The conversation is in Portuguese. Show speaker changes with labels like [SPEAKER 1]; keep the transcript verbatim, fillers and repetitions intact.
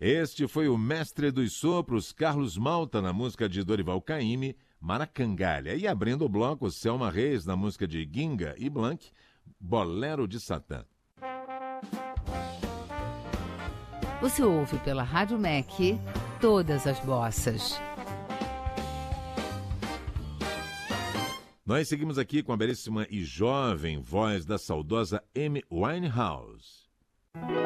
[SPEAKER 1] Este foi o mestre dos sopros, Carlos Malta, na música de Dorival Caymmi, Maracangalha. E abrindo o bloco, Selma Reis, na música de Ginga e Blanc, Bolero de Satã.
[SPEAKER 2] Você ouve pela Rádio M E C todas as bossas.
[SPEAKER 1] Nós seguimos aqui com a belíssima e jovem voz da saudosa Amy Winehouse.